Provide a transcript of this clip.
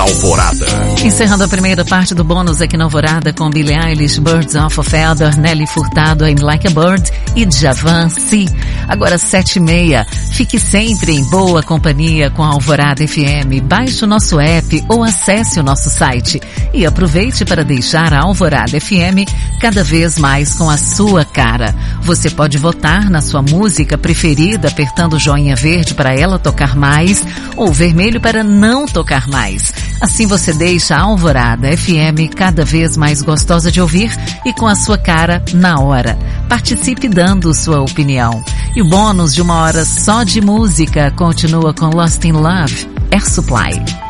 Alvorada. Encerrando a primeira parte do bônus aqui na Alvorada com Billie Eilish, Birds of a Feather, Nelly Furtado, I'm Like a Bird e Djavan, Si. Agora 7h30. Fique sempre em boa companhia com a Alvorada FM. Baixe o nosso app ou acesse o nosso site. E aproveite para deixar a Alvorada FM cada vez mais com a sua cara. Você pode votar na sua música preferida apertando o joinha verde para ela tocar mais ou vermelho para não tocar mais. Assim você deixa a Alvorada FM cada vez mais gostosa de ouvir e com a sua cara na hora. Participe dando sua opinião. E o bônus de 1 hora só de música continua com Lost in Love, Air Supply.